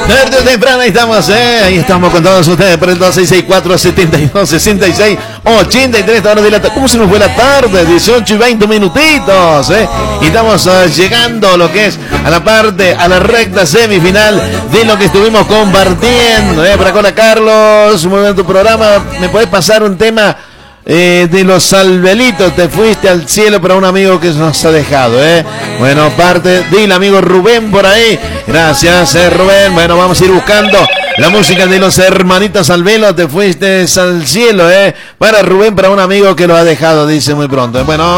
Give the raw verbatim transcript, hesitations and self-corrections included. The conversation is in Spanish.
Tarde o temprano ahí estamos, eh. Ahí estamos con todos ustedes por el dos seis seis cuatro, siete dos, seis seis, ochenta y tres horas de la tarde. ¿Cómo se nos fue la tarde? dieciocho y veinte minutitos, eh. Y estamos uh, llegando a lo que es a la parte, a la recta semifinal de lo que estuvimos compartiendo, eh. Por acá, hola Carlos, muy bien tu programa. ¿Me podés pasar un tema? Eh, de los salvelitos, te fuiste al cielo para un amigo que nos ha dejado, eh. Bueno, parte del amigo Rubén por ahí. Gracias, eh, Rubén. Bueno, vamos a ir buscando la música de los hermanitos Salvelo. Te fuiste al cielo, eh. Para Rubén, para un amigo que lo ha dejado, dice muy pronto. Bueno.